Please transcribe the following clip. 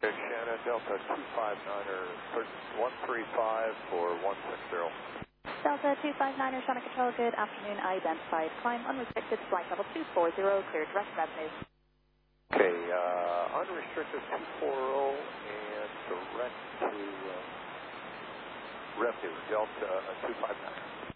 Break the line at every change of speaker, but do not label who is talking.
Shannon, Delta 259er 135 for 160.
Delta 259er, Shannon Control, good afternoon. Identified climb unrestricted, flight level 240, cleared direct revenue.
Okay, unrestricted 240 and direct to revenue, Delta 259.